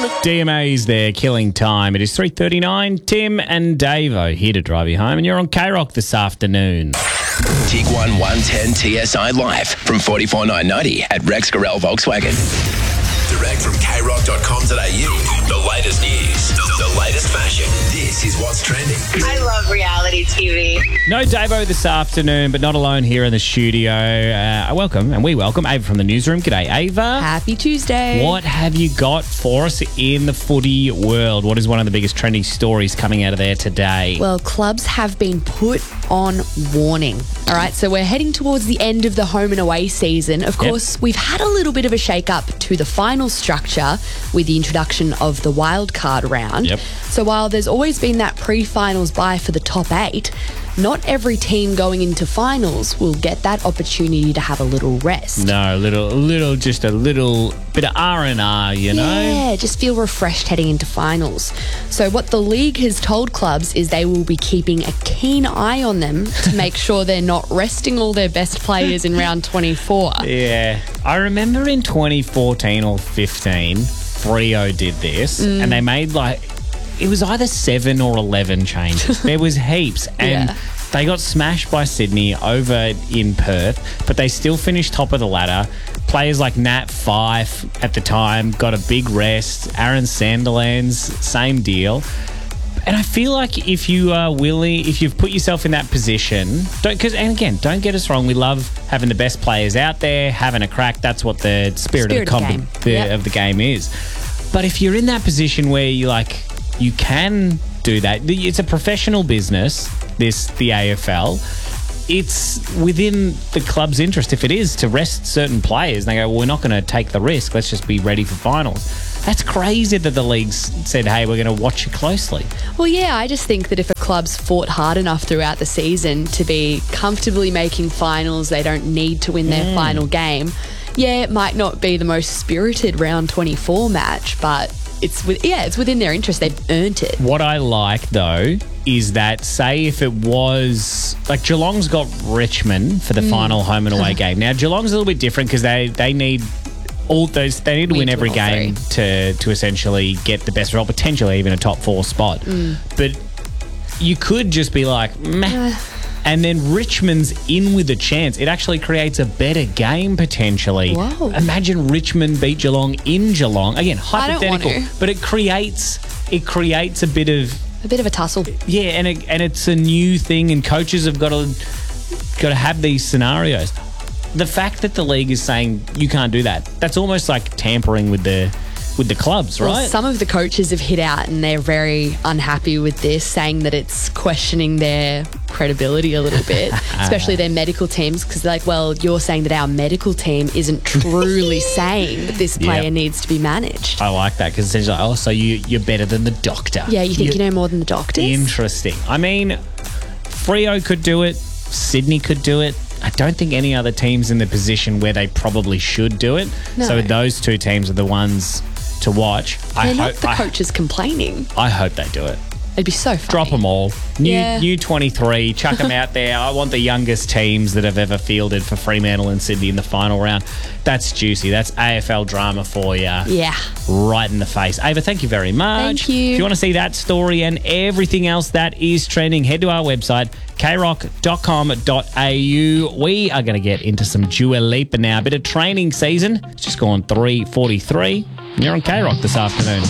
DMA's there, killing time. It is 3:39. Tim and Davo here to drive you home, and you're on K-Rock this afternoon. TIG 110 TSI Live from 44,990 at Rex Gorell Volkswagen. Direct from krock.com.au. The latest news, the latest fashion. This is what's trending. I love reality TV. No Davo this afternoon, but not alone here in the studio. We welcome Ava from the newsroom. G'day, Ava. Happy Tuesday. What have you got for us in the footy world? What is one of the biggest trending stories coming out of there today? Well, clubs have been put on warning. All right, so we're heading towards the end of the home and away season. Of course, we've had a little bit of a shake-up to the final structure with the introduction of the wild card round. Yep. So while there's always been that pre-finals bye for the top 8, not every team going into finals will get that opportunity to have a little rest. No, just a little bit of R&R, you know? Yeah, just feel refreshed heading into finals. So what the league has told clubs is they will be keeping a keen eye on them to make sure they're not resting all their best players in round 24. Yeah. I remember in 2014 or 15, Freo did this, and they made it was either 7 or 11 changes. There was heaps. And they got smashed by Sydney over in Perth, but they still finished top of the ladder. Players like Nat Fyfe at the time got a big rest. Aaron Sandilands, same deal. And I feel like if you are willing, if you've put yourself in that position, don't get us wrong, we love having the best players out there, having a crack. That's what the spirit of the game is. But if you're in that position where you can do that. It's a professional business, the AFL. It's within the club's interest, if it is, to rest certain players. And they go, well, we're not going to take the risk. Let's just be ready for finals. That's crazy that the league's said, hey, we're going to watch you closely. Well, yeah, I just think that if a club's fought hard enough throughout the season to be comfortably making finals, they don't need to win their final game. Yeah, it might not be the most spirited round 24 match, but it's within their interest. They've earned it. What I like, though, is that, say if it was Geelong's got Richmond for the final home and away game. Now, Geelong's a little bit different because they need all those. They need to win every game to essentially get the best result, potentially even a top 4 spot. But you could just be like, meh. And then Richmond's in with a chance. It actually creates a better game potentially. Whoa. Imagine Richmond beat Geelong in Geelong. Again, hypothetical. I don't want to. But it creates a bit of a tussle. Yeah, and it's a new thing, and coaches have got to have these scenarios. The fact that the league is saying you can't do that, that's almost like tampering with the clubs, right? Well, some of the coaches have hit out and they're very unhappy with this, saying that it's questioning their credibility a little bit, especially their medical teams, because they're like, well, you're saying that our medical team isn't truly saying that this player needs to be managed. I like that, because it's like, so you're better than the doctor. Yeah, you think you know more than the doctors? Interesting. I mean, Freo could do it. Sydney could do it. I don't think any other team's in the position where they probably should do it. No. So those two teams are the ones to watch. They're not the coaches complaining. I hope they do it. It'd be so funny. Drop them all. New 23, chuck them out there. I want the youngest teams that have ever fielded for Fremantle and Sydney in the final round. That's juicy. That's AFL drama for you. Yeah. Right in the face. Ava, thank you very much. Thank you. If you want to see that story and everything else that is trending, head to our website, krock.com.au. We are going to get into some Dua Lipa now. A bit of training season. It's just gone 3:43. And you're on K-Rock this afternoon.